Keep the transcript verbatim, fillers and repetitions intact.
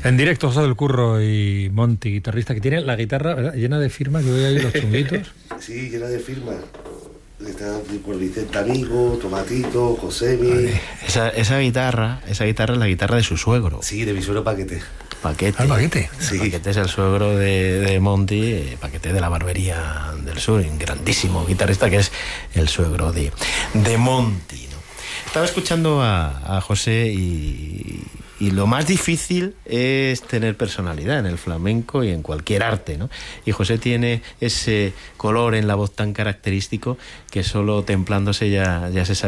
En directo, José del Curro y Monty, guitarrista, que tiene la guitarra, ¿verdad?, llena de firmas. Yo veo ahí los chunguitos. Sí, llena de firmas. Está por Vicente Amigo, Tomatito, Josemi. Esa, esa guitarra, esa guitarra es la guitarra de su suegro. Sí, de mi suegro Paquete. Paquete. ¿Al Paquete? Sí. Paquete es el suegro de, de Monty, eh, Paquete de la Barbería del Sur, un grandísimo guitarrista que es el suegro de, de Monty, ¿no? Estaba escuchando a, a José y, y lo más difícil es tener personalidad en el flamenco y en cualquier arte, ¿no? Y José tiene ese color en la voz tan característico que solo templándose ya, ya se sabe